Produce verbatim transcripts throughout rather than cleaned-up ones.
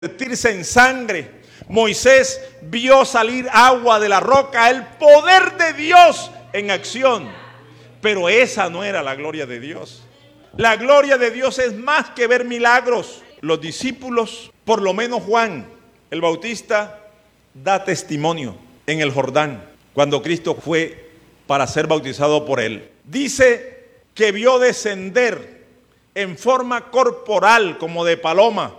convertirse en sangre. Moisés vio salir agua de la roca, el poder de Dios en acción. Pero esa no era la gloria de Dios. La gloria de Dios es más que ver milagros. Los discípulos, por lo menos Juan el Bautista, da testimonio en el Jordán, cuando Cristo fue para ser bautizado por él. Dice que vio descender en forma corporal, como de paloma,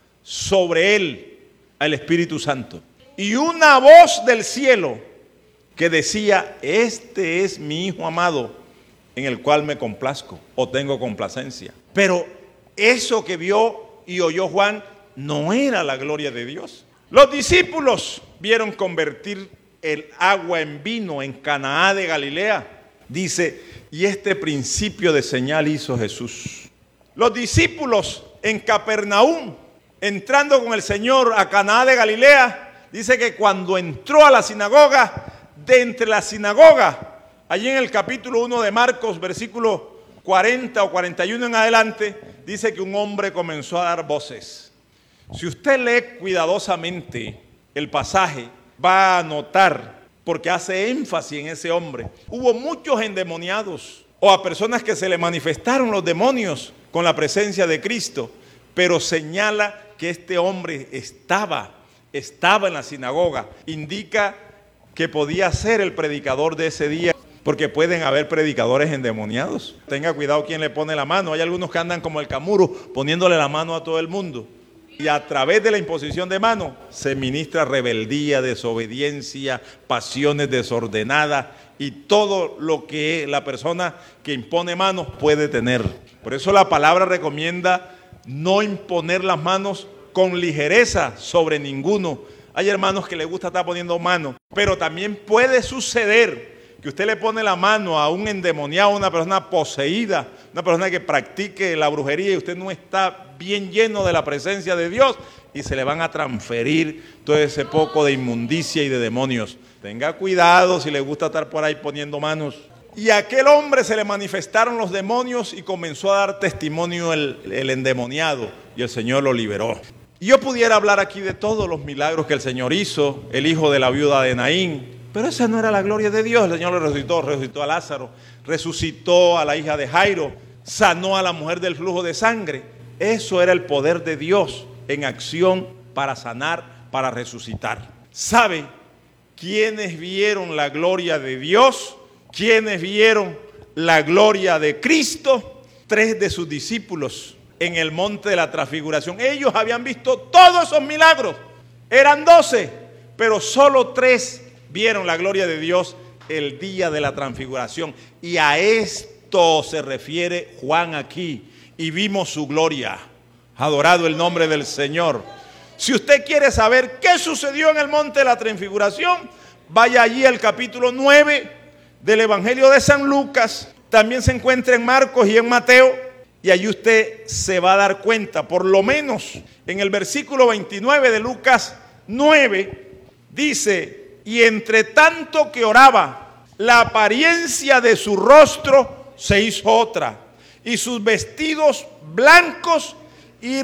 sobre él al Espíritu Santo. Y una voz del cielo que decía: este es mi Hijo amado, en el cual me complazco o tengo complacencia. Pero eso que vio y oyó Juan no era la gloria de Dios. Los discípulos vieron convertir el agua en vino en Canaá de Galilea. Dice, y este principio de señal hizo Jesús. Los discípulos en Capernaum, entrando con el Señor a Canaá de Galilea, dice que cuando entró a la sinagoga, de entre la sinagoga, allí en el capítulo uno de Marcos, versículo cuarenta o cuarenta y uno en adelante, dice que un hombre comenzó a dar voces. Si usted lee cuidadosamente el pasaje, va a notar, porque hace énfasis en ese hombre, hubo muchos endemoniados o a personas que se le manifestaron los demonios con la presencia de Cristo, pero señala que este hombre estaba, estaba en la sinagoga. Indica que podía ser el predicador de ese día, porque pueden haber predicadores endemoniados. Tenga cuidado quién le pone la mano. Hay algunos que andan como el camuro, poniéndole la mano a todo el mundo. Y a través de la imposición de mano se ministra rebeldía, desobediencia, pasiones desordenadas y todo lo que la persona que impone manos puede tener. Por eso la palabra recomienda no imponer las manos con ligereza sobre ninguno. Hay hermanos que les gusta estar poniendo manos, pero también puede suceder que usted le pone la mano a un endemoniado, a una persona poseída, una persona que practique la brujería y usted no está bien lleno de la presencia de Dios y se le van a transferir todo ese poco de inmundicia y de demonios. Tenga cuidado si le gusta estar por ahí poniendo manos. Y a aquel hombre se le manifestaron los demonios y comenzó a dar testimonio el, el endemoniado y el Señor lo liberó. Y yo pudiera hablar aquí de todos los milagros que el Señor hizo, el hijo de la viuda de Naín, pero esa no era la gloria de Dios. El Señor lo resucitó, resucitó a Lázaro, resucitó a la hija de Jairo, sanó a la mujer del flujo de sangre. Eso era el poder de Dios en acción para sanar, para resucitar. ¿Sabe quiénes vieron la gloria de Dios? ¿Quiénes vieron la gloria de Cristo? Tres de sus discípulos en el monte de la transfiguración. Ellos habían visto todos esos milagros. Eran doce, pero solo tres vieron la gloria de Dios el día de la transfiguración. Y a esto se refiere Juan aquí. Y vimos su gloria. Adorado el nombre del Señor. Si usted quiere saber qué sucedió en el monte de la transfiguración, vaya allí al capítulo nueve del Evangelio de San Lucas. También se encuentra en Marcos y en Mateo. Y allí usted se va a dar cuenta, por lo menos en el versículo veintinueve de Lucas nueve, dice: y entre tanto que oraba, la apariencia de su rostro se hizo otra, y sus vestidos blancos y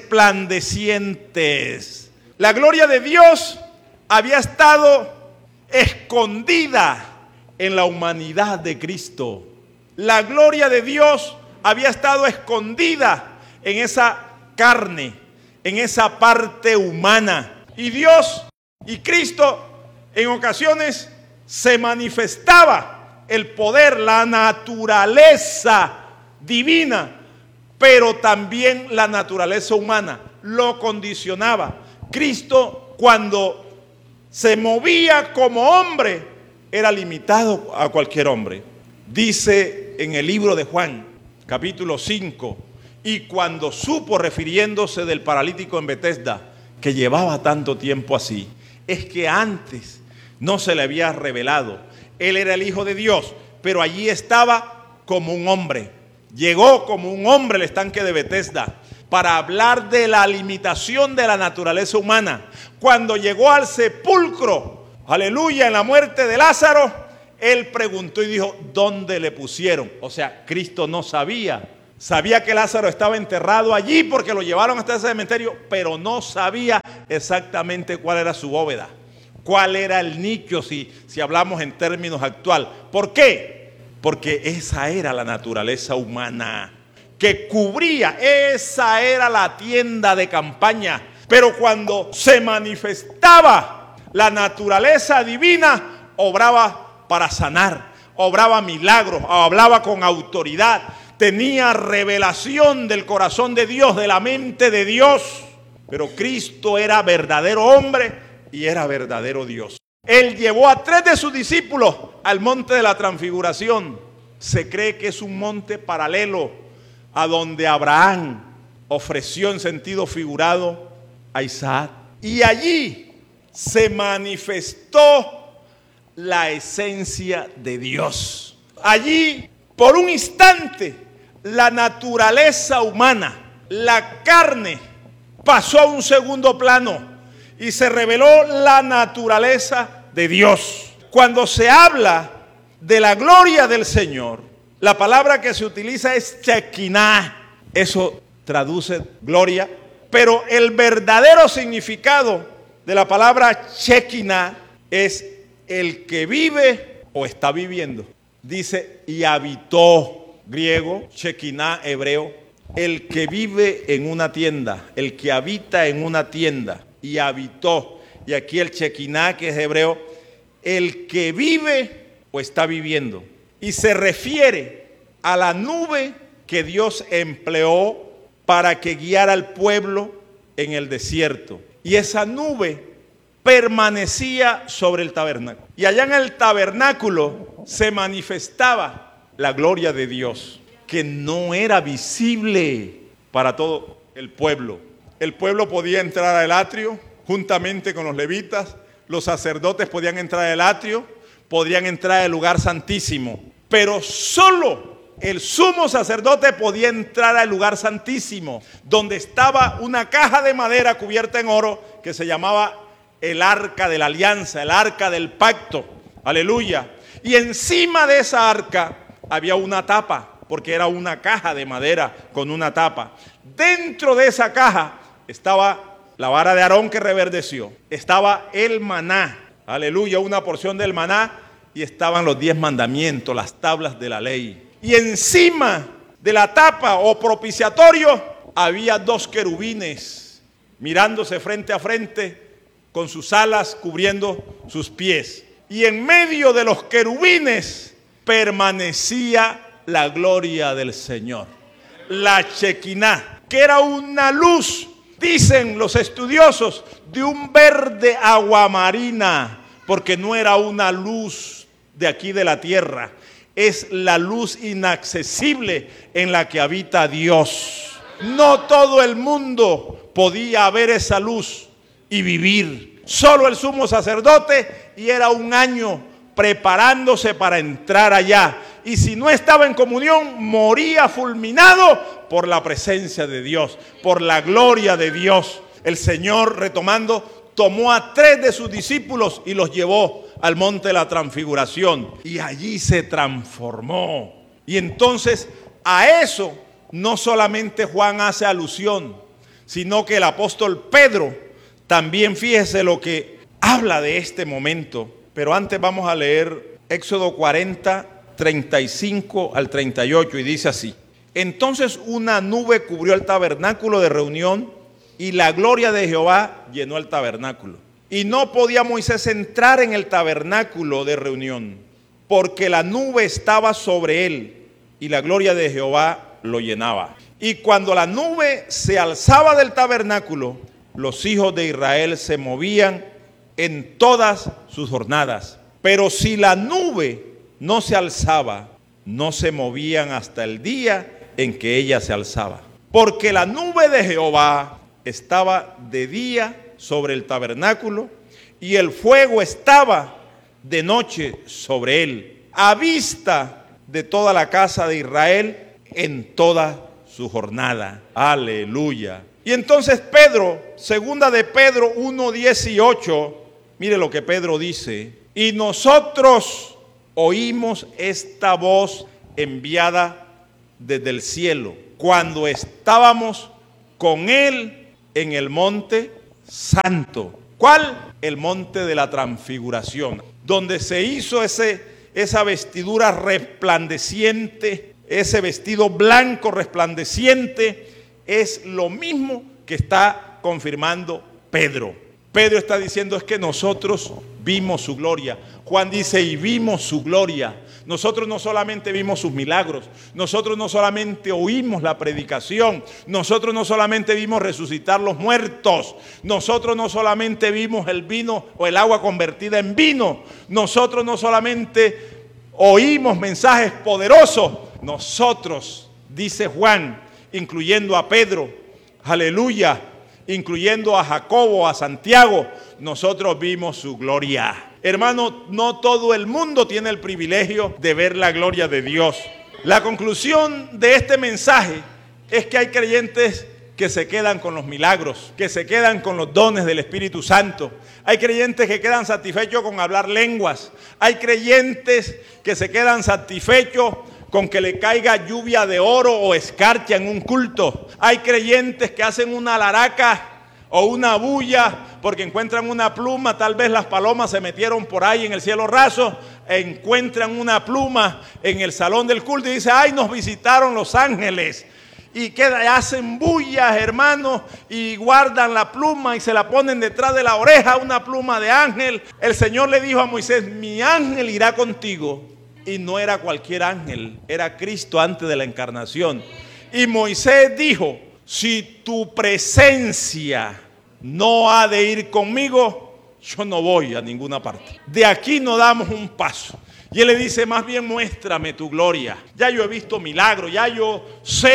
resplandecientes. La gloria de Dios había estado escondida en la humanidad de Cristo. La gloria de Dios había estado escondida en esa carne, en esa parte humana. Y Dios y Cristo en ocasiones se manifestaba el poder, la naturaleza divina, pero también la naturaleza humana lo condicionaba. Cristo, cuando se movía como hombre, era limitado a cualquier hombre. Dice en el libro de Juan, capítulo cinco, y cuando supo, refiriéndose del paralítico en Betesda, que llevaba tanto tiempo así, es que antes no se le había revelado. Él era el Hijo de Dios, pero allí estaba como un hombre. Llegó como un hombre al estanque de Betesda para hablar de la limitación de la naturaleza humana. Cuando llegó al sepulcro, aleluya, en la muerte de Lázaro, él preguntó y dijo: ¿dónde le pusieron? O sea, Cristo no sabía Sabía que Lázaro estaba enterrado allí porque lo llevaron hasta ese cementerio, pero no sabía exactamente cuál era su bóveda, cuál era el nicho, si, si hablamos en términos actual. ¿Por qué? Porque esa era la naturaleza humana que cubría, esa era la tienda de campaña. Pero cuando se manifestaba la naturaleza divina, obraba para sanar, obraba milagros, hablaba con autoridad, tenía revelación del corazón de Dios, de la mente de Dios. Pero Cristo era verdadero hombre y era verdadero Dios. Él llevó a tres de sus discípulos al monte de la transfiguración. Se cree que es un monte paralelo a donde Abraham ofreció en sentido figurado a Isaac. Y allí se manifestó la esencia de Dios. Allí, por un instante, la naturaleza humana, la carne, pasó a un segundo plano y se reveló la naturaleza de Dios. Cuando se habla de la gloria del Señor, la palabra que se utiliza es Shekinah. Eso traduce gloria, pero el verdadero significado de la palabra Shekinah es el que vive o está viviendo. Dice, y habitó, griego, Shekinah, hebreo, el que vive en una tienda, el que habita en una tienda, y habitó. Y aquí el Shekinah, que es hebreo, el que vive o está viviendo. Y se refiere a la nube que Dios empleó para que guiara al pueblo en el desierto. Y esa nube permanecía sobre el tabernáculo. Y allá en el tabernáculo se manifestaba la gloria de Dios, que no era visible para todo el pueblo. El pueblo podía entrar al atrio juntamente con los levitas, los sacerdotes podían entrar al atrio, podían entrar al lugar santísimo, pero solo el sumo sacerdote podía entrar al lugar santísimo, donde estaba una caja de madera cubierta en oro que se llamaba el arca de la alianza, el arca del pacto. Aleluya. Y encima de esa arca había una tapa, porque era una caja de madera con una tapa. Dentro de esa caja estaba la vara de Aarón que reverdeció, estaba el maná, aleluya, una porción del maná, y estaban los diez mandamientos, las tablas de la ley. Y encima de la tapa o propiciatorio había dos querubines mirándose frente a frente con sus alas cubriendo sus pies. Y en medio de los querubines permanecía la gloria del Señor, la Shekinah, que era una luz, dicen los estudiosos, de un verde aguamarina, porque no era una luz de aquí de la tierra, es la luz inaccesible en la que habita Dios. No todo el mundo podía ver esa luz y vivir, solo el sumo sacerdote, y era un año preparándose para entrar allá. Y si no estaba en comunión, moría fulminado por la presencia de Dios, por la gloria de Dios. El Señor, retomando, tomó a tres de sus discípulos y los llevó al monte de la transfiguración. Y allí se transformó. Y entonces a eso no solamente Juan hace alusión, sino que el apóstol Pedro también, fíjese lo que habla de este momento. Pero antes vamos a leer Éxodo cuarenta, treinta y cinco al treinta y ocho, y dice así: entonces una nube cubrió el tabernáculo de reunión y la gloria de Jehová llenó el tabernáculo. Y no podía Moisés entrar en el tabernáculo de reunión, porque la nube estaba sobre él y la gloria de Jehová lo llenaba. Y cuando la nube se alzaba del tabernáculo, los hijos de Israel se movían en todas sus jornadas. Pero si la nube no se alzaba, no se movían hasta el día en que ella se alzaba. Porque la nube de Jehová estaba de día sobre el tabernáculo y el fuego estaba de noche sobre él, a vista de toda la casa de Israel en toda su jornada. Aleluya. Y entonces Pedro, segunda de Pedro uno dieciocho, mire lo que Pedro dice: y nosotros oímos esta voz enviada desde el cielo. cuando estábamos con Él en el monte santo. ¿Cuál? El monte de la transfiguración, donde se hizo ese, esa vestidura resplandeciente, ese vestido blanco resplandeciente. Es lo mismo que está confirmando Pedro. Pedro está diciendo es que nosotros vimos su gloria. Juan dice y vimos su gloria. Nosotros no solamente vimos sus milagros, nosotros no solamente oímos la predicación, nosotros no solamente vimos resucitar los muertos, nosotros no solamente vimos el vino o el agua convertida en vino, nosotros no solamente oímos mensajes poderosos, nosotros, dice Juan, incluyendo a Pedro, aleluya, incluyendo a Jacobo, a Santiago, nosotros vimos su gloria. Hermano, no todo el mundo tiene el privilegio de ver la gloria de Dios. La conclusión de este mensaje es que hay creyentes que se quedan con los milagros, que se quedan con los dones del Espíritu Santo. Hay creyentes que quedan satisfechos con hablar lenguas. Hay creyentes que se quedan satisfechos con que le caiga lluvia de oro o escarcha en un culto. Hay creyentes que hacen una laraca o una bulla porque encuentran una pluma. Tal vez las palomas se metieron por ahí en el cielo raso, encuentran una pluma en el salón del culto y dicen, ay, nos visitaron los ángeles. Y queda, hacen bullas, hermanos, y guardan la pluma y se la ponen detrás de la oreja, una pluma de ángel. El Señor le dijo a Moisés, mi ángel irá contigo. Y no era cualquier ángel, era Cristo antes de la encarnación. Y Moisés dijo, si tu presencia no ha de ir conmigo, yo no voy a ninguna parte. De aquí no damos un paso. Y él le dice, más bien muéstrame tu gloria. Ya yo he visto milagros, ya yo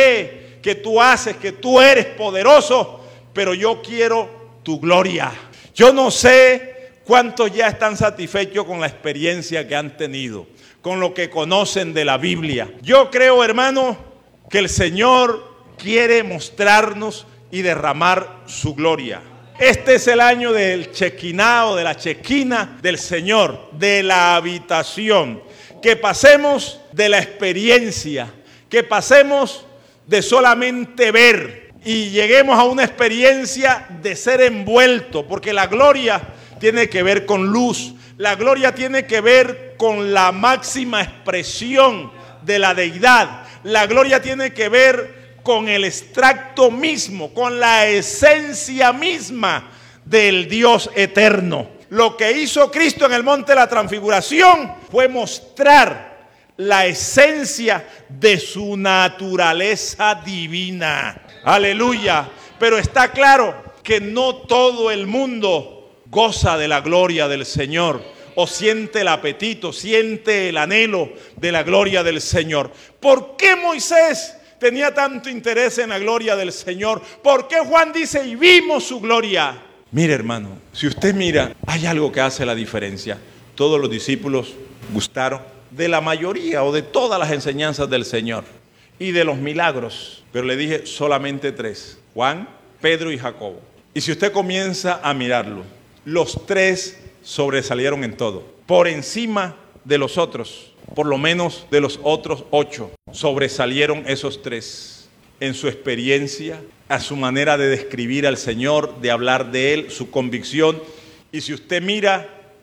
sé que tú haces, que tú eres poderoso, pero yo quiero tu gloria. Yo no sé cuántos ya están satisfechos con la experiencia que han tenido, con lo que conocen de la Biblia. Yo creo, hermano, que el Señor quiere mostrarnos y derramar su gloria. Este es el año del Chequiná o de la Chequina del Señor, de la habitación. Que pasemos de la experiencia, que pasemos de solamente ver y lleguemos a una experiencia de ser envuelto, porque la gloria tiene que ver con luz, la gloria tiene que ver con la máxima expresión de la deidad, la gloria tiene que ver con el extracto mismo, con la esencia misma del Dios eterno. Lo que hizo Cristo en el monte de la transfiguración fue mostrar la esencia de su naturaleza divina. Aleluya. Pero está claro que no todo el mundo goza de la gloria del Señor o siente el apetito, siente el anhelo de la gloria del Señor. ¿Por qué Moisés tenía tanto interés en la gloria del Señor? ¿Por qué Juan dice y vimos su gloria? Mire, hermano, si usted mira, hay algo que hace la diferencia. Todos los discípulos gustaron de la mayoría o de todas las enseñanzas del Señor y de los milagros, pero le dije solamente tres: Juan, Pedro y Jacobo. Y si usted comienza a mirarlo, los tres sobresalieron en todo, por encima de los otros. Por lo menos de los otros ocho sobresalieron esos tres en su experiencia, a su manera de describir al Señor, de hablar de Él, su convicción. Y si usted mira,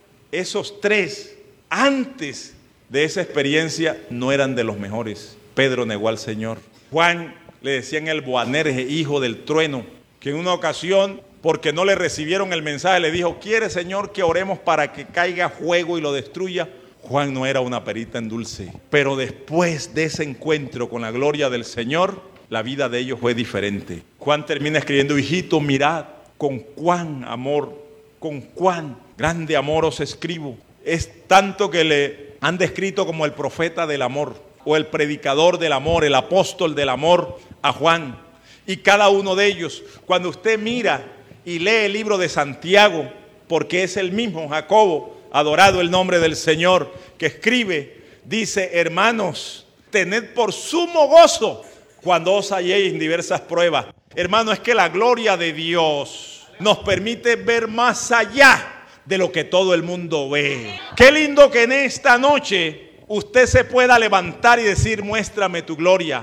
esos tres antes de esa experiencia no eran de los mejores. Pedro negó al Señor. Juan le decían el Boanerge, hijo del trueno, que en una ocasión, porque no le recibieron el mensaje, le dijo, ¿quiere, Señor, que oremos para que caiga fuego y lo destruya? Juan no era una perita en dulce, pero después de ese encuentro con la gloria del Señor, la vida de ellos fue diferente. Juan termina escribiendo, hijito, mirad con cuán amor, con cuán grande amor os escribo. Es tanto que le han descrito como el profeta del amor, o el predicador del amor, el apóstol del amor a Juan. Y cada uno de ellos, cuando usted mira y lee el libro de Santiago, porque es el mismo Jacobo, adorado el nombre del Señor, que escribe, dice, hermanos, tened por sumo gozo cuando os halléis en diversas pruebas. Hermano, es que la gloria de Dios nos permite ver más allá de lo que todo el mundo ve. Qué lindo que en esta noche usted se pueda levantar y decir, muéstrame tu gloria.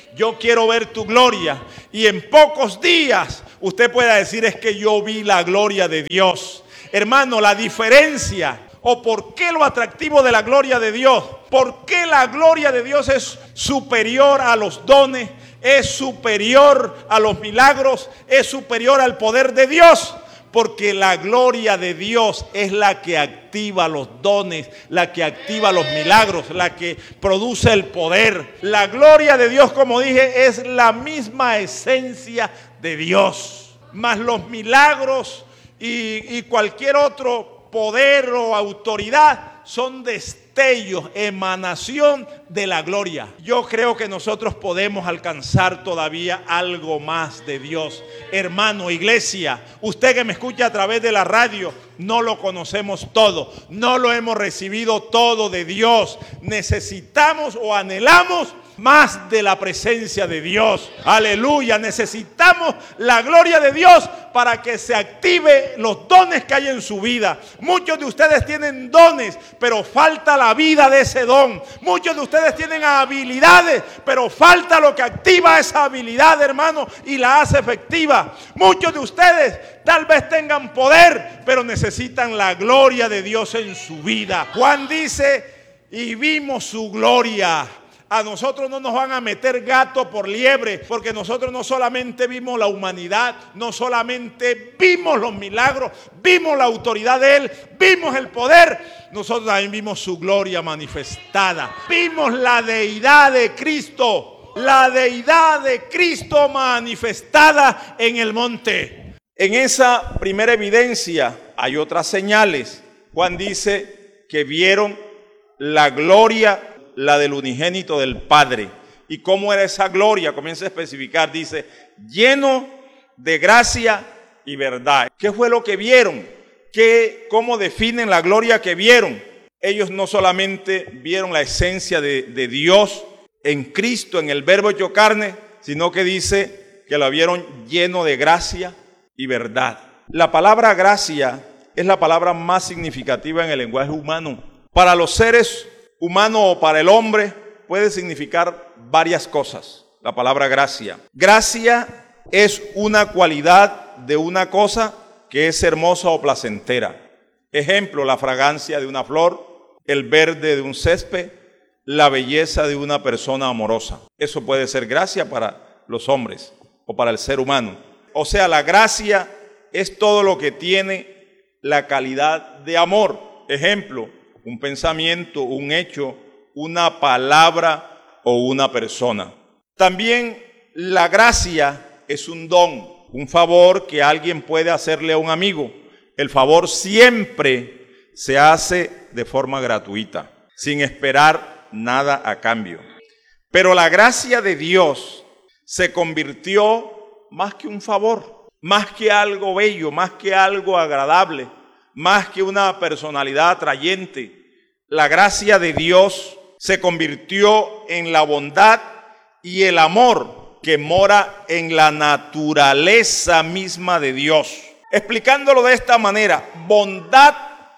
yo quiero ver tu gloria. Y en pocos días usted pueda decir, es que yo vi la gloria de Dios. Hermano, la diferencia o por qué lo atractivo de la gloria de Dios, por qué la gloria de Dios es superior a los dones, es superior a los milagros, es superior al poder de Dios. Porque la gloria de Dios es la que activa los dones, la que activa los milagros, la que produce el poder. La gloria de Dios, como dije, es la misma esencia de Dios. Mas los milagros y, y cualquier otro poder o autoridad son destellos, emanación de la gloria. Yo creo que nosotros podemos alcanzar todavía algo más de Dios. Hermano, iglesia, usted que me escucha a través de la radio, no lo conocemos todo, no lo hemos recibido todo de Dios. Necesitamos o anhelamos más de la presencia de Dios. Aleluya, necesitamos la gloria de Dios para que se active los dones que hay en su vida. Muchos de ustedes tienen dones, pero falta la vida de ese don. Muchos de ustedes tienen habilidades, pero falta lo que activa esa habilidad, hermano, y la hace efectiva. Muchos de ustedes tal vez tengan poder, pero necesitan la gloria de Dios en su vida. Juan dice, y vimos su gloria. A nosotros no nos van a meter gato por liebre, porque nosotros no solamente vimos la humanidad, no solamente vimos los milagros, vimos la autoridad de Él, vimos el poder, nosotros también vimos su gloria manifestada. Vimos la deidad de Cristo, la deidad de Cristo manifestada en el monte. En esa primera evidencia hay otras señales. Juan dice que vieron la gloria, la del unigénito del Padre. ¿Y cómo era esa gloria? Comienza a especificar, dice, lleno de gracia y verdad. ¿Qué fue lo que vieron? ¿Qué, cómo definen la gloria que vieron? Ellos no solamente vieron la esencia de, de Dios en Cristo, en el Verbo hecho carne, sino que dice que la vieron lleno de gracia y verdad. La palabra gracia es la palabra más significativa en el lenguaje humano. Para los seres humano o para el hombre puede significar varias cosas. La palabra gracia. Gracia es una cualidad de una cosa que es hermosa o placentera. Ejemplo, la fragancia de una flor, el verde de un césped, la belleza de una persona amorosa. Eso puede ser gracia para los hombres o para el ser humano. O sea, la gracia es todo lo que tiene la calidad de amor. Ejemplo, un pensamiento, un hecho, una palabra o una persona. También la gracia es un don, un favor que alguien puede hacerle a un amigo. El favor siempre se hace de forma gratuita, sin esperar nada a cambio. Pero la gracia de Dios se convirtió más que un favor, más que algo bello, más que algo agradable, más que una personalidad atrayente. La gracia de Dios se convirtió en la bondad y el amor que mora en la naturaleza misma de Dios. Explicándolo de esta manera, bondad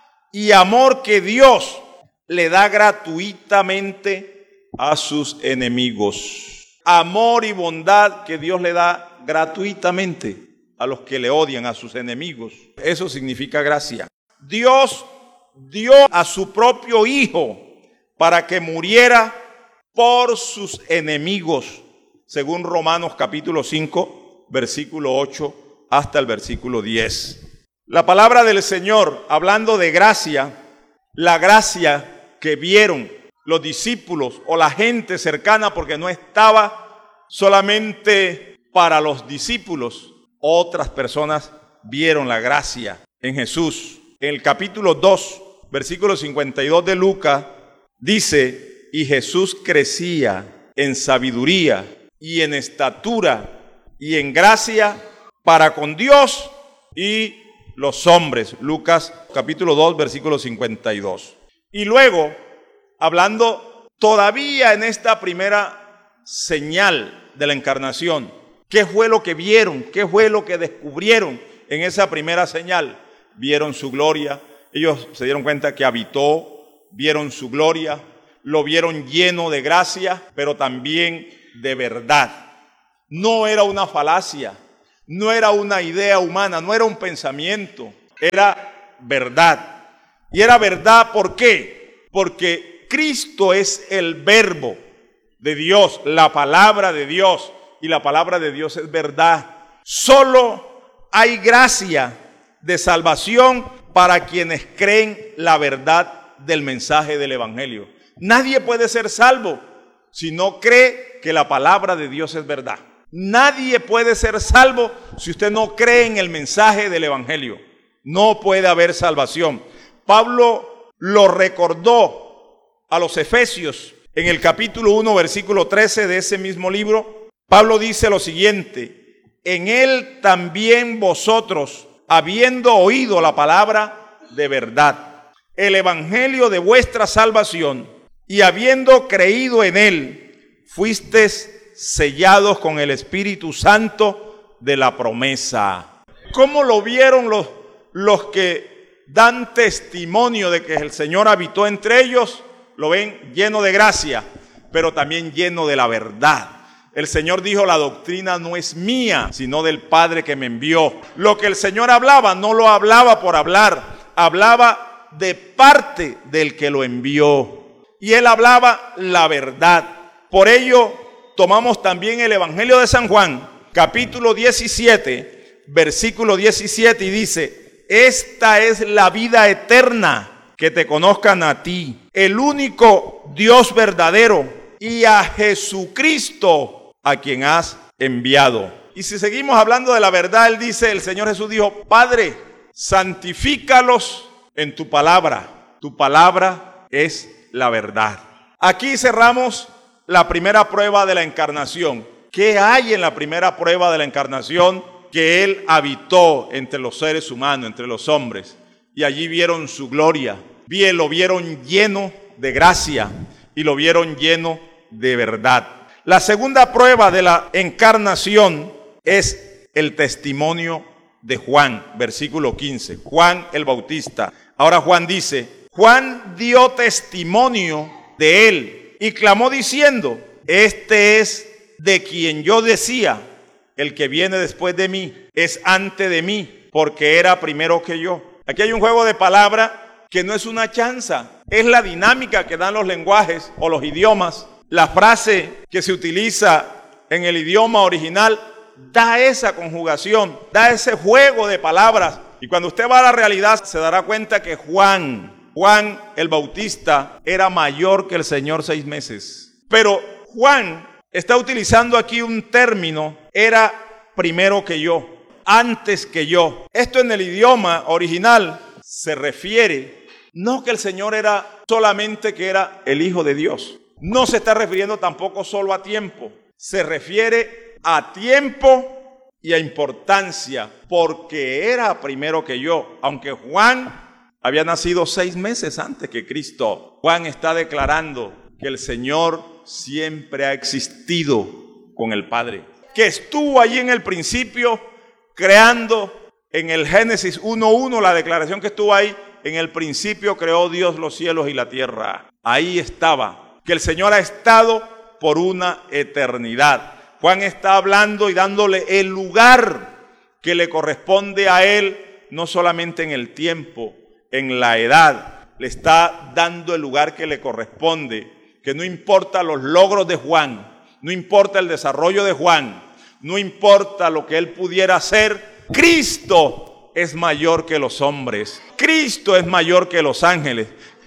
y amor que Dios le da gratuitamente a sus enemigos. Amor y bondad que Dios le da gratuitamente a los que le odian, a sus enemigos. Eso significa gracia. Dios dio a su propio Hijo para que muriera por sus enemigos, según Romanos capítulo cinco, versículo ocho hasta el versículo diez. La palabra del Señor, hablando de gracia, la gracia que vieron los discípulos o la gente cercana, porque no estaba solamente para los discípulos, otras personas vieron la gracia en Jesús. En el capítulo dos, versículo cincuenta y dos de Lucas, dice, y Jesús crecía en sabiduría y en estatura y en gracia para con Dios y los hombres. Lucas capítulo dos, versículo cincuenta y dos. Y luego, hablando todavía en esta primera señal de la encarnación, ¿qué fue lo que vieron? ¿Qué fue lo que descubrieron en esa primera señal? Vieron su gloria, ellos se dieron cuenta que habitó, vieron su gloria, lo vieron lleno de gracia, pero también de verdad. No era una falacia, no era una idea humana, no era un pensamiento, era verdad. Y era verdad, ¿por qué? Porque Cristo es el verbo de Dios, la palabra de Dios, y la palabra de Dios es verdad. Solo hay gracia de salvación para quienes creen la verdad del mensaje del Evangelio. Nadie puede ser salvo si no cree que la palabra de Dios es verdad. Nadie puede ser salvo si usted no cree en el mensaje del Evangelio. No puede haber salvación. Pablo lo recordó a los Efesios en el capítulo uno, versículo trece de ese mismo libro. Pablo dice lo siguiente: en él también vosotros, habiendo oído la palabra de verdad, el evangelio de vuestra salvación, y habiendo creído en él, fuisteis sellados con el Espíritu Santo de la promesa. ¿Cómo lo vieron los, los que dan testimonio de que el Señor habitó entre ellos? Lo ven lleno de gracia, pero también lleno de la verdad. El Señor dijo: la doctrina no es mía, sino del Padre que me envió. Lo que el Señor hablaba, no lo hablaba por hablar, hablaba de parte del que lo envió. Y Él hablaba la verdad. Por ello, tomamos también el Evangelio de San Juan, capítulo diecisiete, versículo diecisiete, y dice: esta es la vida eterna, que te conozcan a ti, el único Dios verdadero, y a Jesucristo, a quien has enviado. Y si seguimos hablando de la verdad, Él dice, el Señor Jesús dijo: Padre, santifícalos en tu palabra. Tu palabra es la verdad. Aquí cerramos la primera prueba de la encarnación. ¿Qué hay en la primera prueba de la encarnación? Que Él habitó entre los seres humanos, entre los hombres, y allí vieron su gloria. Bien, lo vieron lleno de gracia y lo vieron lleno de verdad. La segunda prueba de la encarnación es el testimonio de Juan, versículo quince. Juan el Bautista. Ahora Juan dice: Juan dio testimonio de él y clamó diciendo: este es de quien yo decía, el que viene después de mí es antes de mí, porque era primero que yo. Aquí hay un juego de palabras que no es una chanza, es la dinámica que dan los lenguajes o los idiomas. La frase que se utiliza en el idioma original da esa conjugación, da ese juego de palabras. Y cuando usted va a la realidad se dará cuenta que Juan, Juan el Bautista era mayor que el Señor seis meses. Pero Juan está utilizando aquí un término: era primero que yo, antes que yo. Esto en el idioma original se refiere no que el Señor era solamente que era el Hijo de Dios. No se está refiriendo tampoco solo a tiempo. Se refiere a tiempo y a importancia, porque era primero que yo. Aunque Juan había nacido seis meses antes que Cristo, Juan está declarando que el Señor siempre ha existido con el Padre, que estuvo allí en el principio creando. En el Génesis uno uno, la declaración que estuvo ahí: en el principio creó Dios los cielos y la tierra. Ahí estaba, que el Señor ha estado por una eternidad. Juan está hablando y dándole el lugar que le corresponde a él, no solamente en el tiempo, en la edad. Le está dando el lugar que le corresponde, que no importa los logros de Juan, no importa el desarrollo de Juan, no importa lo que él pudiera hacer, Cristo es mayor que los hombres, Cristo es mayor que los ángeles,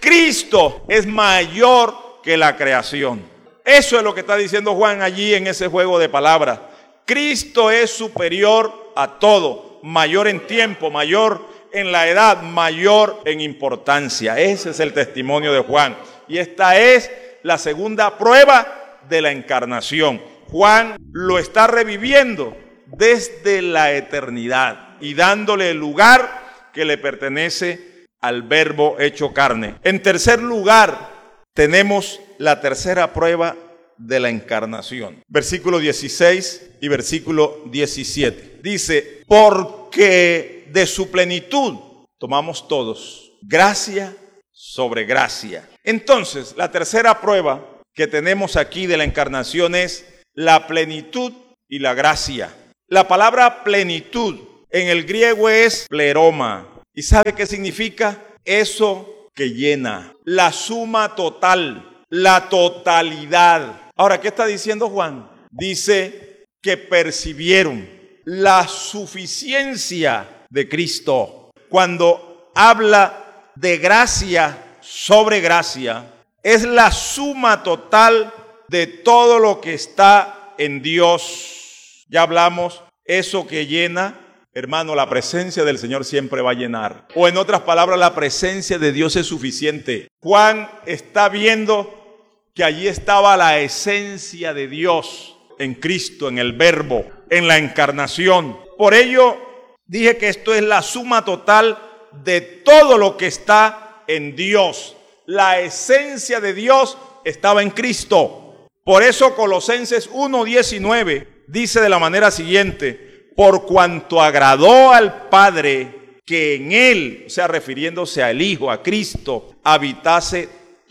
Cristo es mayor que la creación. Eso es lo que está diciendo Juan allí en ese juego de palabras. Cristo es superior a todo, mayor en tiempo, mayor en la edad, mayor en importancia. Ese es el testimonio de Juan. Y esta es la segunda prueba de la encarnación. Juan lo está reviviendo desde la eternidad y dándole el lugar que le pertenece al Verbo hecho carne. En tercer lugar, tenemos la tercera prueba de la encarnación. Versículo dieciséis y versículo diecisiete. Dice: porque de su plenitud tomamos todos gracia sobre gracia. Entonces, la tercera prueba que tenemos aquí de la encarnación es la plenitud y la gracia. La palabra plenitud en el griego es pleroma. ¿Y sabe qué significa? Eso que llena, la suma total, la totalidad. Ahora, ¿qué está diciendo Juan? Dice que percibieron la suficiencia de Cristo. Cuando habla de gracia sobre gracia, es la suma total de todo lo que está en Dios. Ya hablamos, eso que llena, hermano, la presencia del Señor siempre va a llenar. O en otras palabras, la presencia de Dios es suficiente. Juan está viendo que allí estaba la esencia de Dios en Cristo, en el Verbo, en la encarnación. Por ello, dije que esto es la suma total de todo lo que está en Dios. La esencia de Dios estaba en Cristo. Por eso Colosenses uno diecinueve dice de la manera siguiente: por cuanto agradó al Padre que en Él, o sea, refiriéndose al Hijo, a Cristo, habitase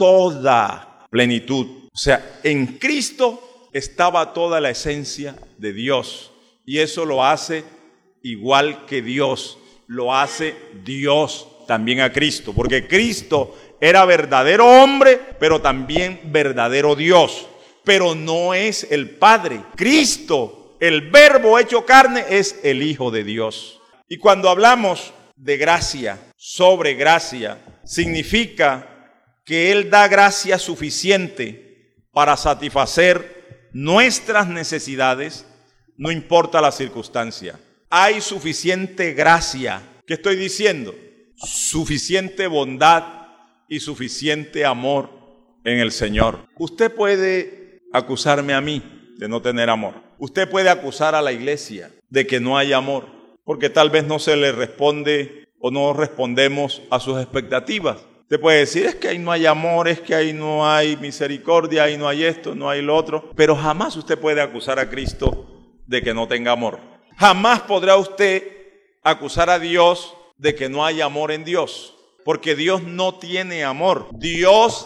toda plenitud. O sea, en Cristo estaba toda la esencia de Dios. Y eso lo hace igual que Dios. Lo hace Dios también a Cristo. Porque Cristo era verdadero hombre, pero también verdadero Dios. Pero no es el Padre. Cristo, el Verbo hecho carne, es el Hijo de Dios. Y cuando hablamos de gracia sobre gracia, significa que Él da gracia suficiente para satisfacer nuestras necesidades, no importa la circunstancia. Hay suficiente gracia. ¿Qué estoy diciendo? Suficiente bondad y suficiente amor en el Señor. Usted puede acusarme a mí de no tener amor. Usted puede acusar a la iglesia de que no hay amor, porque tal vez no se le responde o no respondemos a sus expectativas. Usted puede decir, es que ahí no hay amor, es que ahí no hay misericordia, ahí no hay esto, no hay lo otro. Pero jamás usted puede acusar a Cristo de que no tenga amor. Jamás podrá usted acusar a Dios de que no hay amor en Dios, porque Dios no tiene amor. Dios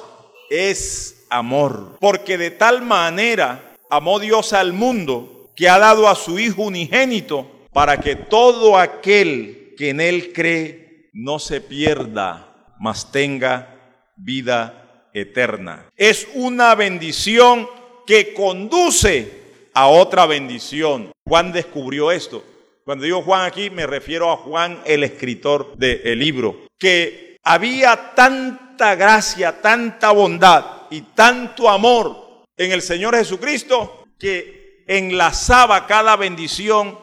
es amor, porque de tal manera amó Dios al mundo que ha dado a su Hijo unigénito para que todo aquel que en Él cree no se pierda, mas tenga vida eterna. Es una bendición que conduce a otra bendición. Juan descubrió esto. Cuando digo Juan aquí, me refiero a Juan, el escritor del libro, que había tanta gracia, tanta bondad y tanto amor en el Señor Jesucristo que enlazaba cada bendición,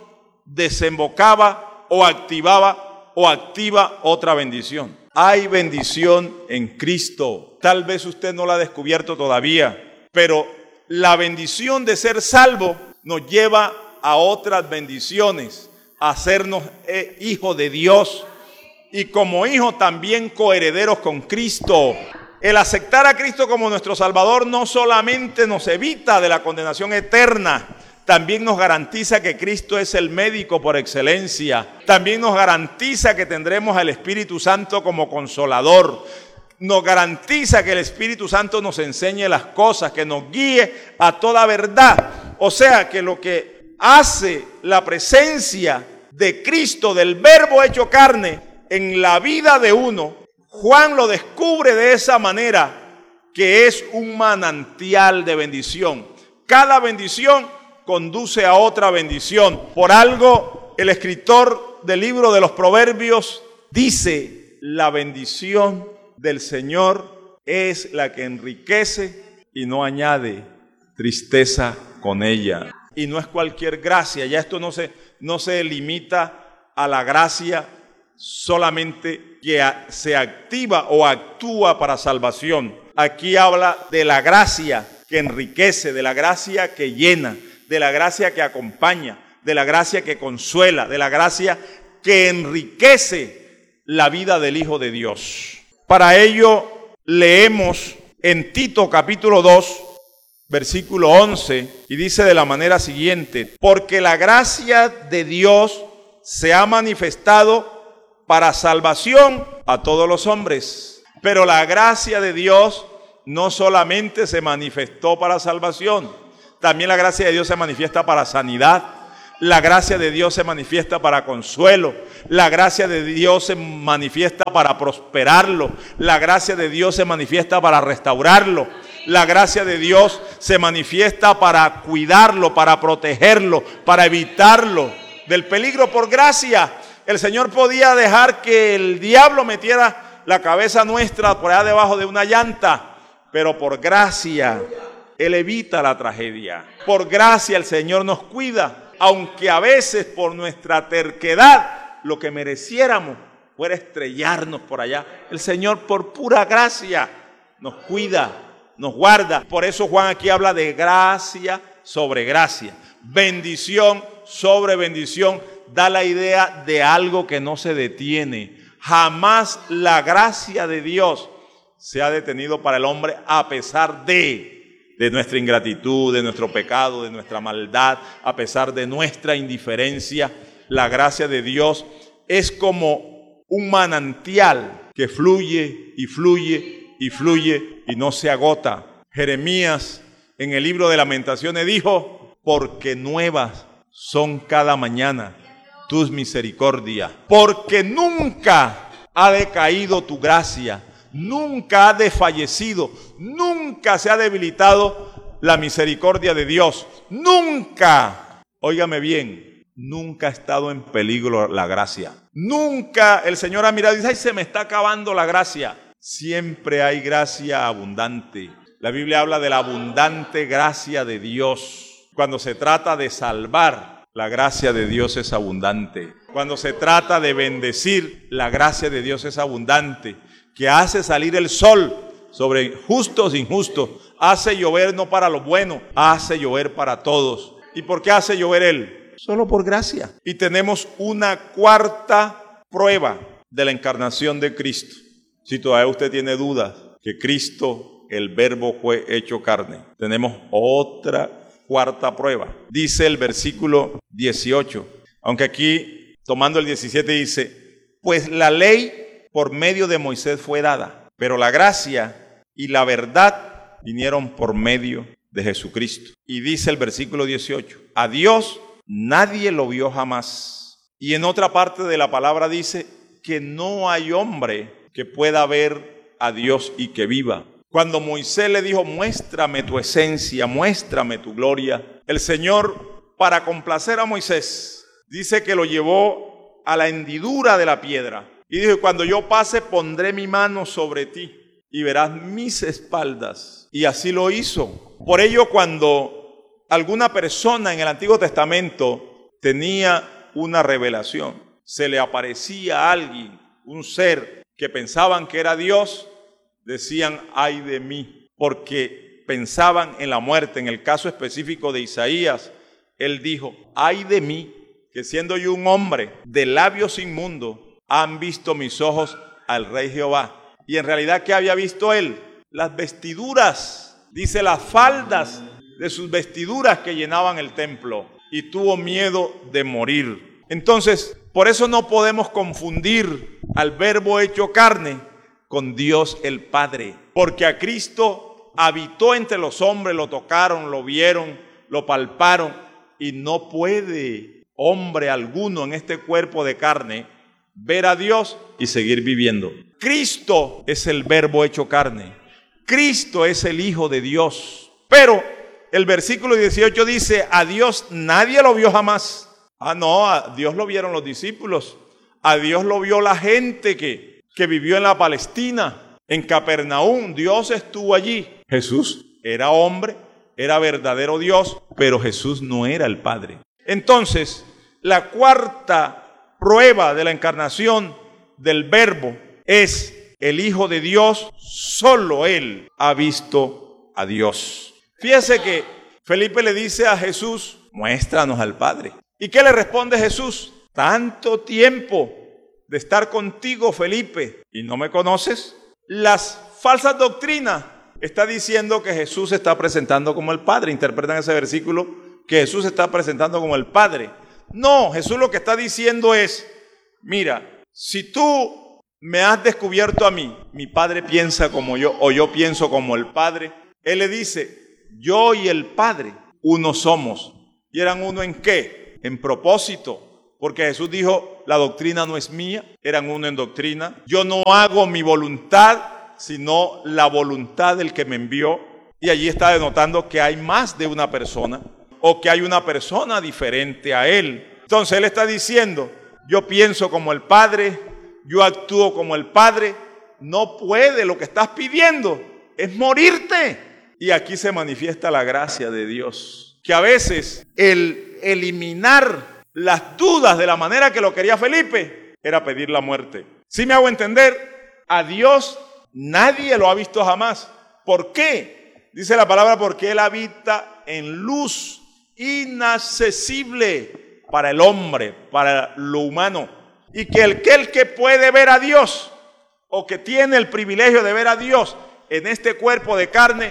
desembocaba o activaba o activa otra bendición. Hay bendición en Cristo. Tal vez usted no la ha descubierto todavía, pero la bendición de ser salvo nos lleva a otras bendiciones, a hacernos eh, hijos de Dios y como hijos también coherederos con Cristo. El aceptar a Cristo como nuestro Salvador no solamente nos evita de la condenación eterna, también nos garantiza que Cristo es el médico por excelencia. También nos garantiza que tendremos al Espíritu Santo como consolador. Nos garantiza que el Espíritu Santo nos enseñe las cosas, que nos guíe a toda verdad. O sea que lo que hace la presencia de Cristo, del Verbo hecho carne, en la vida de uno, Juan lo descubre de esa manera, que es un manantial de bendición. Cada bendición conduce a otra bendición. Por algo, el escritor del libro de los Proverbios dice, la bendición del Señor es la que enriquece y no añade tristeza con ella. Y no es cualquier gracia, ya esto no se, no se limita a la gracia solamente que a, se activa o actúa para salvación. Aquí habla de la gracia que enriquece, de la gracia que llena, de la gracia que acompaña, de la gracia que consuela, de la gracia que enriquece la vida del Hijo de Dios. Para ello leemos en Tito capítulo dos, versículo once, y dice de la manera siguiente: porque la gracia de Dios se ha manifestado para salvación a todos los hombres. Pero la gracia de Dios no solamente se manifestó para salvación, también la gracia de Dios se manifiesta para sanidad. La gracia de Dios se manifiesta para consuelo. La gracia de Dios se manifiesta para prosperarlo. La gracia de Dios se manifiesta para restaurarlo. La gracia de Dios se manifiesta para cuidarlo, para protegerlo, para evitarlo del peligro. Por gracia, el Señor podía dejar que el diablo metiera la cabeza nuestra por allá debajo de una llanta, pero por gracia Él evita la tragedia. Por gracia el Señor nos cuida. Aunque a veces por nuestra terquedad lo que mereciéramos fuera estrellarnos por allá, el Señor por pura gracia nos cuida, nos guarda. Por eso Juan aquí habla de gracia sobre gracia, bendición sobre bendición. Da la idea de algo que no se detiene. Jamás la gracia de Dios se ha detenido para el hombre a pesar de... de nuestra ingratitud, de nuestro pecado, de nuestra maldad, a pesar de nuestra indiferencia. La gracia de Dios es como un manantial que fluye y fluye y fluye y no se agota. Jeremías en el libro de Lamentaciones dijo: porque nuevas son cada mañana tus misericordias, porque nunca ha decaído tu gracia. Nunca ha desfallecido, nunca se ha debilitado la misericordia de Dios. Nunca, óigame bien, nunca ha estado en peligro la gracia. Nunca el Señor ha mirado y dice: ay, se me está acabando la gracia. Siempre hay gracia abundante. La Biblia habla de la abundante gracia de Dios. Cuando se trata de salvar, la gracia de Dios es abundante. Cuando se trata de bendecir, la gracia de Dios es abundante. Que hace salir el sol sobre justos e injustos, hace llover no para los buenos, hace llover para todos. ¿Y por qué hace llover Él? Solo por gracia. Y tenemos una cuarta prueba de la encarnación de Cristo. Si todavía usted tiene dudas que Cristo, el Verbo, fue hecho carne, tenemos otra cuarta prueba. Dice el versículo dieciocho, aunque aquí tomando el diecisiete dice: pues la ley por medio de Moisés fue dada, pero la gracia y la verdad vinieron por medio de Jesucristo. Y dice el versículo dieciocho: a Dios nadie lo vio jamás. Y en otra parte de la palabra dice que no hay hombre que pueda ver a Dios y que viva. Cuando Moisés le dijo: muéstrame tu esencia, muéstrame tu gloria, el Señor, para complacer a Moisés, dice que lo llevó a la hendidura de la piedra. Y dijo: cuando yo pase, pondré mi mano sobre ti y verás mis espaldas. Y así lo hizo. Por ello, cuando alguna persona en el Antiguo Testamento tenía una revelación, se le aparecía a alguien, un ser que pensaban que era Dios, decían: ay de mí, porque pensaban en la muerte. En el caso específico de Isaías, él dijo: ay de mí, que siendo yo un hombre de labios inmundos, han visto mis ojos al Rey Jehová. Y en realidad, ¿qué había visto él? Las vestiduras, dice, las faldas de sus vestiduras que llenaban el templo. Y tuvo miedo de morir. Entonces, por eso no podemos confundir al Verbo hecho carne con Dios el Padre. Porque a Cristo habitó entre los hombres, lo tocaron, lo vieron, lo palparon. Y no puede hombre alguno en este cuerpo de carne ver a Dios y seguir viviendo. Cristo es el Verbo hecho carne. Cristo es el Hijo de Dios. Pero el versículo dieciocho dice: a Dios nadie lo vio jamás. Ah, no, a Dios lo vieron los discípulos. A Dios lo vio la gente que, que vivió en la Palestina, en Capernaum. Dios estuvo allí. Jesús era hombre, era verdadero Dios, pero Jesús no era el Padre. Entonces, la cuarta prueba de la encarnación del Verbo es el Hijo de Dios. Solo Él ha visto a Dios. Fíjese que Felipe le dice a Jesús: muéstranos al Padre. ¿Y qué le responde Jesús? Tanto tiempo de estar contigo, Felipe, y no me conoces. Las falsas doctrinas está diciendo que Jesús se está presentando como el Padre. Interpretan ese versículo que Jesús se está presentando como el Padre. No, Jesús lo que está diciendo es: mira, si tú me has descubierto a mí, mi Padre piensa como yo, o yo pienso como el Padre. Él le dice, yo y el Padre, uno somos. ¿Y eran uno en qué? En propósito. Porque Jesús dijo, la doctrina no es mía, eran uno en doctrina. Yo no hago mi voluntad, sino la voluntad del que me envió. Y allí está denotando que hay más de una persona, o que hay una persona diferente a Él. Entonces Él está diciendo, yo pienso como el Padre, yo actúo como el Padre. No puede, lo que estás pidiendo es morirte. Y aquí se manifiesta la gracia de Dios, que a veces el eliminar las dudas de la manera que lo quería Felipe era pedir la muerte. ¿Sí me hago entender? A Dios nadie lo ha visto jamás. ¿Por qué? Dice la palabra, porque Él habita en luz inaccesible para el hombre, para lo humano. Y que el que, el que puede ver a Dios, o que tiene el privilegio de ver a Dios en este cuerpo de carne,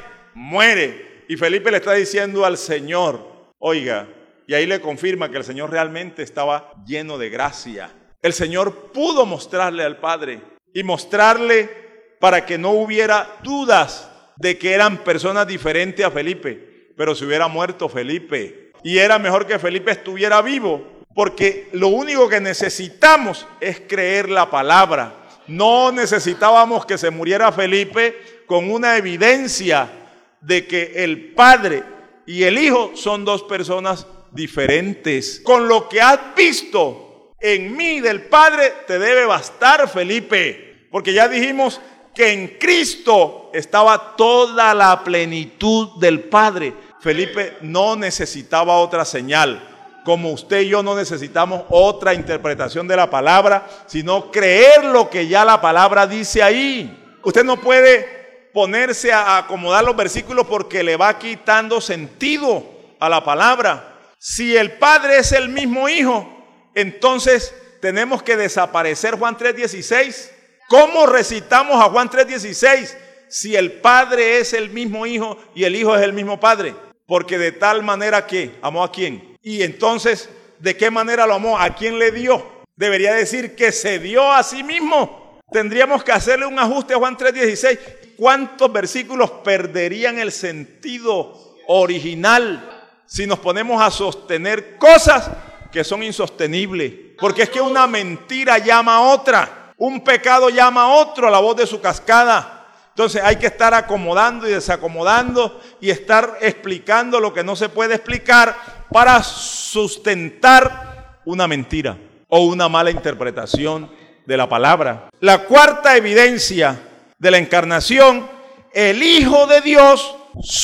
muere. Y Felipe le está diciendo al Señor, oiga, y ahí le confirma que el Señor realmente estaba lleno de gracia. El Señor pudo mostrarle al Padre y mostrarle para que no hubiera dudas de que eran personas diferentes a Felipe. Pero si hubiera muerto Felipe, y era mejor que Felipe estuviera vivo, porque lo único que necesitamos es creer la palabra. No necesitábamos que se muriera Felipe con una evidencia de que el Padre y el Hijo son dos personas diferentes. Con lo que has visto en mí del Padre te debe bastar, Felipe, porque ya dijimos que en Cristo estaba toda la plenitud del Padre. Felipe no necesitaba otra señal, como usted y yo no necesitamos otra interpretación de la palabra, sino creer lo que ya la palabra dice ahí. Usted no puede ponerse a acomodar los versículos porque le va quitando sentido a la palabra. Si el Padre es el mismo Hijo, entonces tenemos que desaparecer Juan tres dieciséis. ¿Cómo recitamos a Juan tres dieciséis si el Padre es el mismo Hijo y el Hijo es el mismo Padre? Porque de tal manera que, ¿amó a quién? Y entonces, ¿de qué manera lo amó? ¿A quién le dio? Debería decir que se dio a sí mismo. Tendríamos que hacerle un ajuste a Juan tres dieciséis. ¿Cuántos versículos perderían el sentido original si nos ponemos a sostener cosas que son insostenibles? Porque es que una mentira llama a otra, un pecado llama a otro a la voz de su cascada. Entonces hay que estar acomodando y desacomodando y estar explicando lo que no se puede explicar para sustentar una mentira o una mala interpretación de la palabra. La cuarta evidencia de la encarnación, el Hijo de Dios,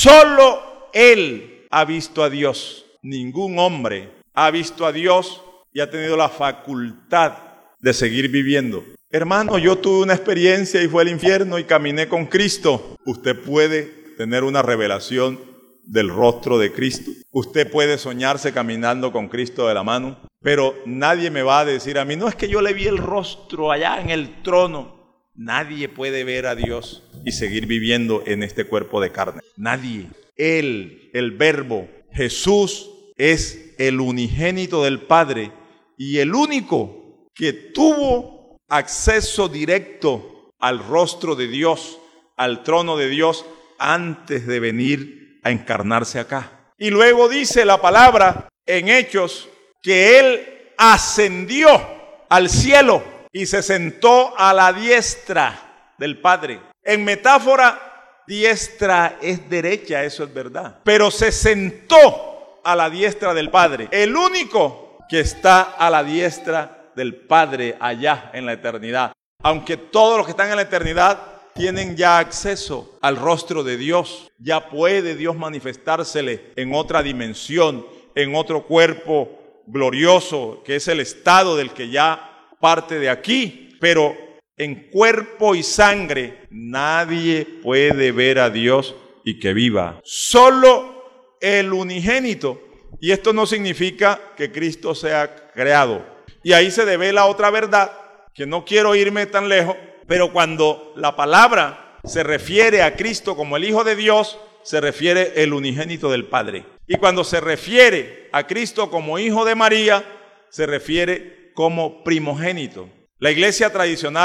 solo Él ha visto a Dios. Ningún hombre ha visto a Dios y ha tenido la facultad de seguir viviendo. Hermano, yo tuve una experiencia y fue al infierno y caminé con Cristo. Usted puede tener una revelación del rostro de Cristo. Usted puede soñarse caminando con Cristo de la mano, pero nadie me va a decir a mí, no, es que yo le vi el rostro allá en el trono. Nadie puede ver a Dios y seguir viviendo en este cuerpo de carne. Nadie. Él, el Verbo, Jesús, es el unigénito del Padre y el único que tuvo acceso directo al rostro de Dios, al trono de Dios, antes de venir a encarnarse acá. Y luego dice la palabra en Hechos que Él ascendió al cielo y se sentó a la diestra del Padre. En metáfora, diestra es derecha, eso es verdad. Pero se sentó a la diestra del Padre. El único que está a la diestra del Padre allá en la eternidad. Aunque todos los que están en la eternidad tienen ya acceso al rostro de Dios. Ya puede Dios manifestársele en otra dimensión, en otro cuerpo glorioso, que es el estado del que ya parte de aquí. Pero en cuerpo y sangre nadie puede ver a Dios y que viva. Solo el unigénito. Y esto no significa que Cristo sea creado. Y ahí se devela otra verdad, que no quiero irme tan lejos, pero cuando la palabra se refiere a Cristo como el Hijo de Dios, se refiere el unigénito del Padre. Y cuando se refiere a Cristo como Hijo de María, se refiere como primogénito. La iglesia tradicional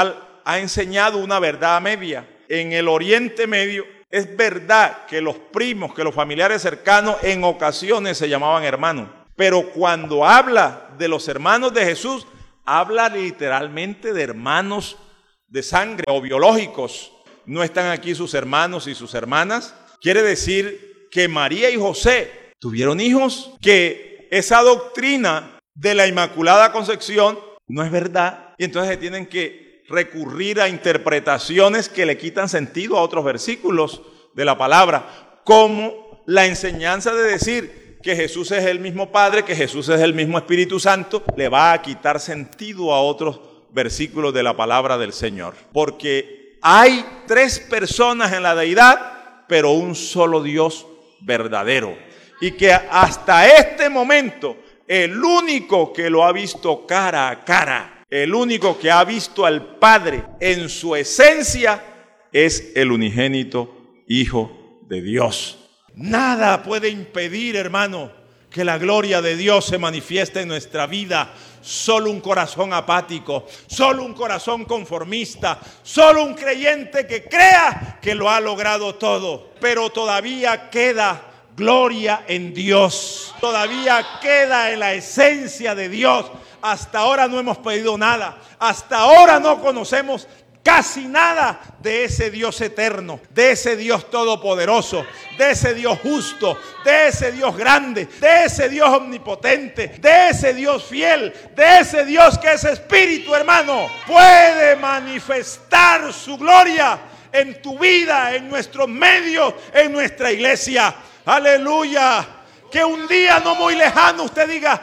ha enseñado una verdad media. En el Oriente Medio es verdad que los primos, que los familiares cercanos en ocasiones se llamaban hermanos. Pero cuando habla de los hermanos de Jesús, habla literalmente de hermanos de sangre o biológicos. No están aquí sus hermanos y sus hermanas. Quiere decir que María y José tuvieron hijos, que esa doctrina de la Inmaculada Concepción no es verdad. Y entonces tienen que recurrir a interpretaciones que le quitan sentido a otros versículos de la palabra, como la enseñanza de decir que Jesús es el mismo Padre, que Jesús es el mismo Espíritu Santo, le va a quitar sentido a otros versículos de la palabra del Señor. Porque hay tres personas en la deidad, pero un solo Dios verdadero. Y que hasta este momento, el único que lo ha visto cara a cara, el único que ha visto al Padre en su esencia, es el unigénito Hijo de Dios. Nada puede impedir, hermano, que la gloria de Dios se manifieste en nuestra vida. Solo un corazón apático, solo un corazón conformista, solo un creyente que crea que lo ha logrado todo. Pero todavía queda gloria en Dios, todavía queda en la esencia de Dios. Hasta ahora no hemos pedido nada, hasta ahora no conocemos casi nada de ese Dios eterno, de ese Dios todopoderoso, de ese Dios justo, de ese Dios grande, de ese Dios omnipotente, de ese Dios fiel, de ese Dios que es espíritu, hermano. Puede manifestar su gloria en tu vida, en nuestros medios, en nuestra iglesia. Aleluya. Que un día no muy lejano usted diga: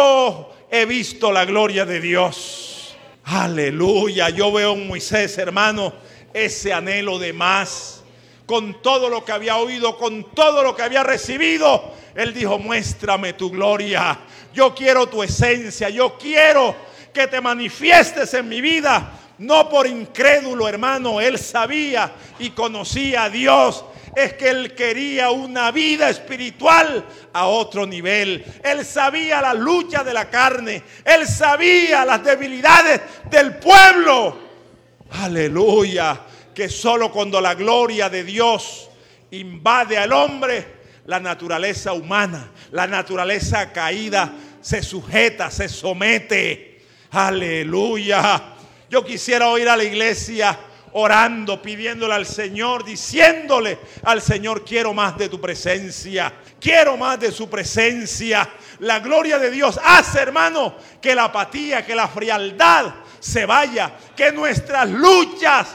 yo he visto la gloria de Dios. Aleluya. Yo veo en Moisés, hermano, ese anhelo de más. Con todo lo que había oído, con todo lo que había recibido, él dijo: muéstrame tu gloria. Yo quiero tu esencia. Yo quiero que te manifiestes en mi vida. No por incrédulo, hermano. Él sabía y conocía a Dios. Es que él quería una vida espiritual a otro nivel. Él sabía la lucha de la carne. Él sabía las debilidades del pueblo. Aleluya. Que solo cuando la gloria de Dios invade al hombre, la naturaleza humana, la naturaleza caída, se sujeta, se somete. Aleluya. Yo quisiera oír a la iglesia orando, pidiéndole al Señor, diciéndole al Señor: quiero más de tu presencia, quiero más de su presencia. La gloria de Dios hace, hermano, que la apatía, que la frialdad se vaya, que nuestras luchas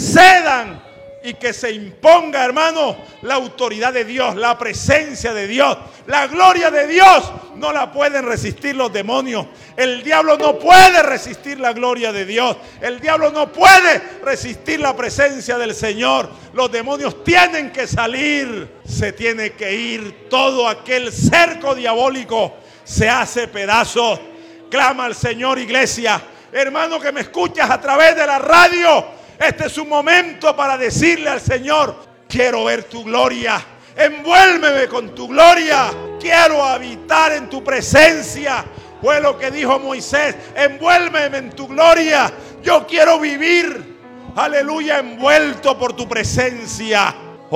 cedan y que se imponga, hermano, la autoridad de Dios, la presencia de Dios. La gloria de Dios no la pueden resistir los demonios. El diablo no puede resistir la gloria de Dios. El diablo no puede resistir la presencia del Señor. Los demonios tienen que salir. Se tiene que ir. Todo aquel cerco diabólico se hace pedazos. Clama al Señor, iglesia. Hermano que me escuchas a través de la radio, este es un momento para decirle al Señor: quiero ver tu gloria. Envuélveme con tu gloria. Quiero habitar en tu presencia. Fue lo que dijo Moisés: envuélveme en tu gloria. Yo quiero vivir, aleluya, envuelto por tu presencia.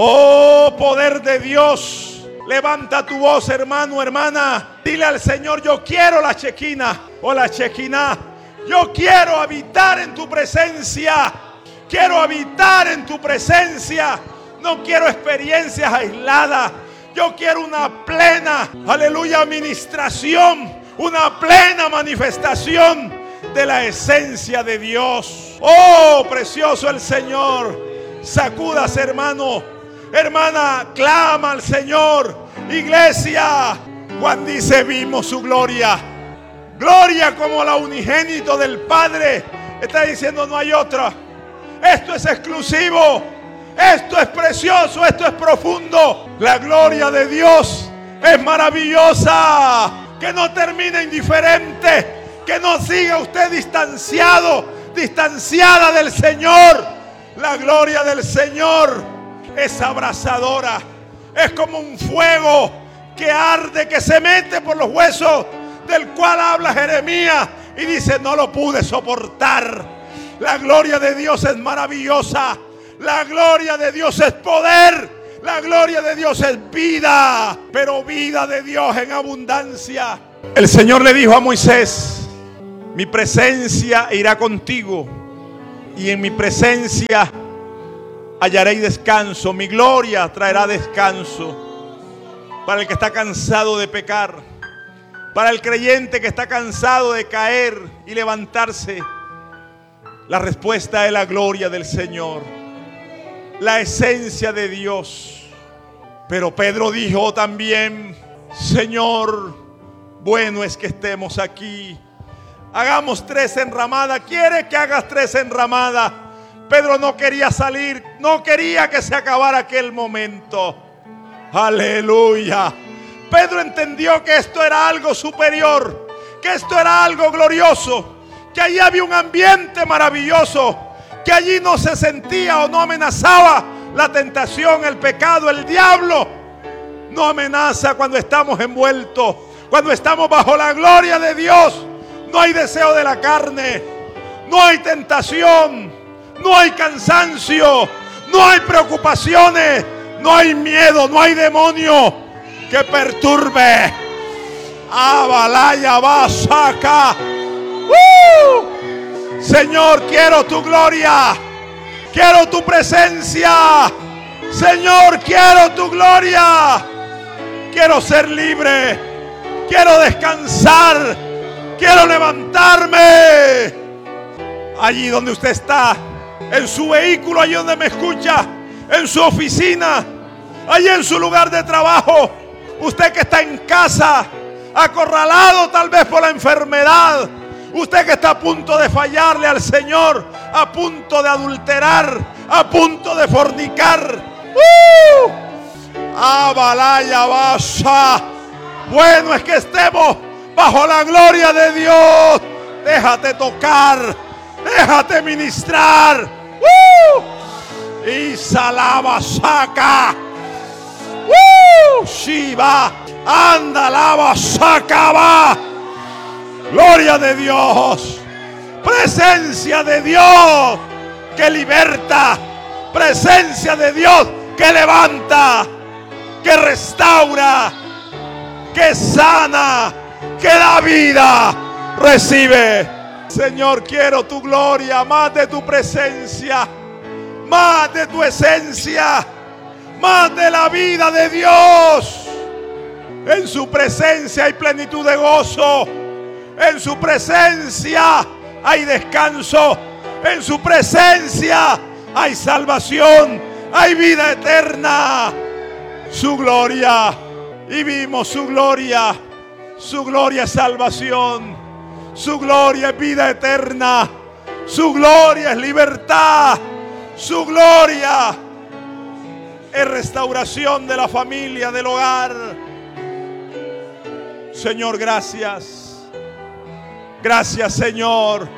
Oh, poder de Dios. Levanta tu voz, hermano, hermana. Dile al Señor: yo quiero la Shekinah o la Shekinah. Yo quiero habitar en tu presencia. Quiero habitar en tu presencia. No quiero experiencias aisladas. Yo quiero una plena, aleluya, administración, una plena manifestación de la esencia de Dios. Oh, precioso el Señor. Sacúdase, hermano, hermana, clama al Señor. Iglesia, Juan dice: vimos su gloria. Gloria como la unigénito del Padre. Está diciendo: no hay otra. Esto es exclusivo. Esto es precioso. Esto es profundo. La gloria de Dios es maravillosa. Que no termine indiferente. Que no siga usted distanciado, distanciada del Señor. La gloria del Señor es abrasadora. Es como un fuego que arde, que se mete por los huesos, del cual habla Jeremías y dice: no lo pude soportar. La gloria de Dios es maravillosa. La gloria de Dios es poder. La gloria de Dios es vida, pero vida de Dios en abundancia. El Señor le dijo a Moisés: mi presencia irá contigo y en mi presencia hallaréis descanso. Mi gloria traerá descanso para el que está cansado de pecar, para el creyente que está cansado de caer y levantarse. La respuesta es la gloria del Señor, la esencia de Dios. Pero Pedro dijo también: Señor, bueno es que estemos aquí. Hagamos tres enramadas. ¿Quiere que hagas tres enramadas? Pedro no quería salir, no quería que se acabara aquel momento. Aleluya. Pedro entendió que esto era algo superior, que esto era algo glorioso, que allí había un ambiente maravilloso, que allí no se sentía o no amenazaba la tentación, el pecado, el diablo. No amenaza cuando estamos envueltos, cuando estamos bajo la gloria de Dios. No hay deseo de la carne, no hay tentación, no hay cansancio, no hay preocupaciones, no hay miedo, no hay demonio que perturbe. Abalaya va, saca. ¡Uh! Señor, quiero tu gloria, quiero tu presencia. Señor, quiero tu gloria. Quiero ser libre, quiero descansar, quiero levantarme. Allí donde usted está, en su vehículo, allí donde me escucha, en su oficina, allí en su lugar de trabajo, usted que está en casa, acorralado tal vez por la enfermedad, usted que está a punto de fallarle al Señor, a punto de adulterar, a punto de fornicar. ¡Uh! Abalaya basa. Bueno es que estemos bajo la gloria de Dios. Déjate tocar, déjate ministrar. ¡Uh! Y salaba saca. ¡Uh! Shiva. Anda lava saca va. Gloria de Dios. Presencia de Dios que liberta. Presencia de Dios que levanta, que restaura, que sana, que da vida. Recibe. Señor, quiero tu gloria, más de tu presencia, más de tu esencia, más de la vida de Dios. En su presencia hay plenitud de gozo. En su presencia hay descanso. En su presencia hay salvación, hay vida eterna. Su gloria, y vimos su gloria. Su gloria es salvación, su gloria es vida eterna, su gloria es libertad, su gloria es restauración de la familia, del hogar. Señor, gracias. Gracias, Señor.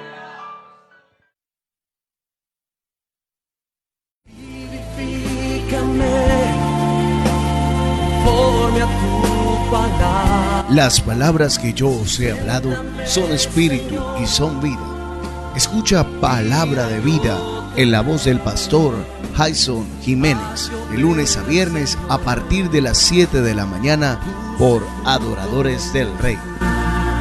Las palabras que yo os he hablado son espíritu y son vida. Escucha Palabra de Vida en la voz del pastor Jason Jiménez, de lunes a viernes a partir de las siete de la mañana por Adoradores del Rey.